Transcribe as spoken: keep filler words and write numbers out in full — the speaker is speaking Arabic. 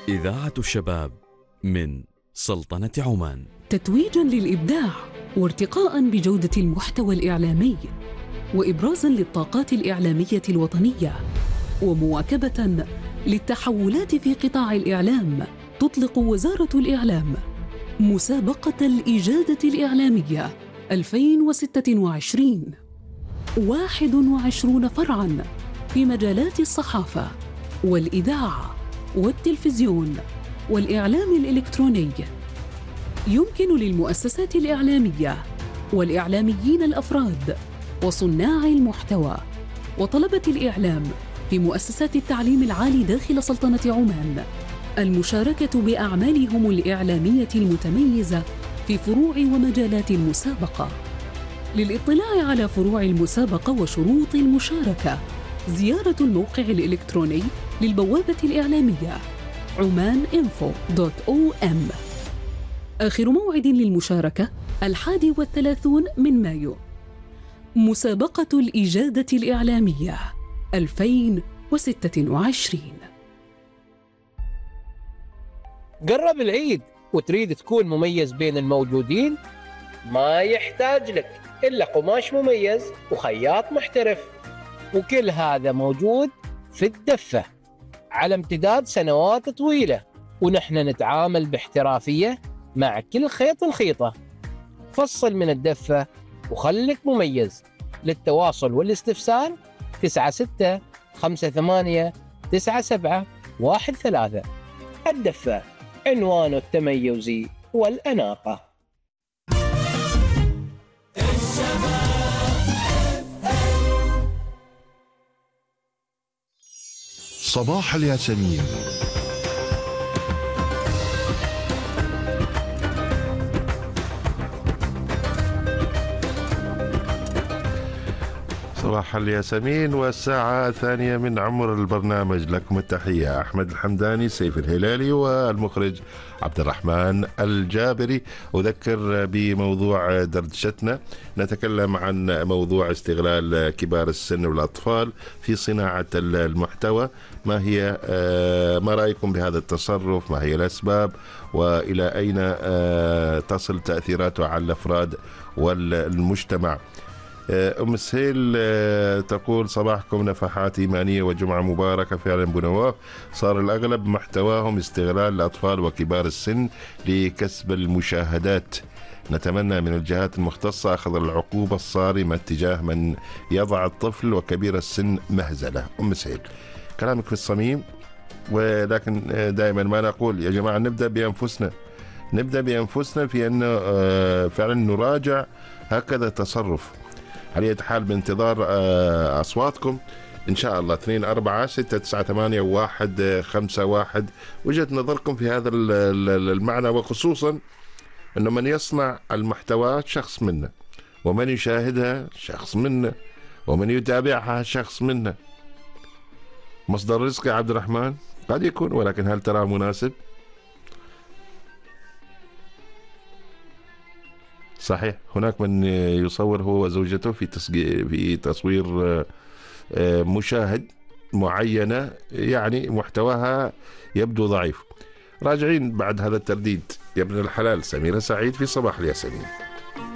إذاعة الشباب من سلطنة عمان، تتويجاً للإبداع وارتقاءً بجودة المحتوى الإعلامي وإبرازاً للطاقات الإعلامية الوطنية ومواكبة للتحولات في قطاع الإعلام. تطلق وزارة الإعلام مسابقة الإجادة الإعلامية ألفين وستة وعشرين، واحد وعشرون فرعاً في مجالات الصحافة والإذاعة والتلفزيون والإعلام الإلكتروني. يمكن للمؤسسات الإعلامية والإعلاميين الأفراد وصناع المحتوى وطلبة الإعلام في مؤسسات التعليم العالي داخل سلطنة عمان المشاركة بأعمالهم الإعلامية المتميزة في فروع ومجالات المسابقة. للإطلاع على فروع المسابقة وشروط المشاركة زيارة الموقع الإلكتروني للبوابة الإعلامية عمان إنفو دوت أو إم. آخر موعد للمشاركة الحادي والثلاثون من مايو. مسابقة الإجادة الإعلامية ألفين وستة وعشرين. قرب العيد وتريد تكون مميز بين الموجودين؟ ما يحتاج لك إلا قماش مميز وخياط محترف، وكل هذا موجود في الدفة على امتداد سنوات طويلة، ونحن نتعامل باحترافية مع كل خيط الخيطة. فصل من الدفة وخلك مميز. للتواصل والاستفسار تسعة ستة خمسة ثمانية تسعة سبعة واحد ثلاثة. الدفة عنوان التميز والأناقة. صباح الياسمين. صباح الياسمين والساعة الثانية من عمر البرنامج. لكم التحية أحمد الحمداني، سيف الهلالي، والمخرج عبد الرحمن الجابري. أذكر بموضوع دردشتنا، نتكلم عن موضوع استغلال كبار السن والأطفال في صناعة المحتوى. ما هي ما رأيكم بهذا التصرف؟ ما هي الأسباب؟ وإلى أين تصل تأثيراته على الأفراد والمجتمع؟ أم السهيل تقول صباحكم نفحات إيمانية وجمعة مباركة. فعلا بنواف صار الأغلب محتواهم استغلال الأطفال وكبار السن لكسب المشاهدات. نتمنى من الجهات المختصة أخذ العقوبة الصارمة تجاه من يضع الطفل وكبير السن مهزلة. أم السهيل كلامك في الصميم، ولكن دائما ما نقول يا جماعة نبدأ بأنفسنا، نبدأ بأنفسنا في أن فعلا نراجع هكذا تصرف. على أي حال بانتظار أصواتكم إن شاء الله. اثنين أربعة ستة تسعة ثمانية واحد خمسة واحد وجهة نظركم في هذا المعنى، وخصوصا أنه من يصنع المحتوى شخص منا، ومن يشاهدها شخص منا، ومن يتابعها شخص منا. مصدر رزق يا عبد الرحمن قد يكون، ولكن هل ترى مناسب؟ صحيح هناك من يصور هو وزوجته في في تصوير مشاهد معينة، يعني محتواها يبدو ضعيف. راجعين بعد هذا الترديد يا ابن الحلال. سميرة سعيد في صباح الياسمين.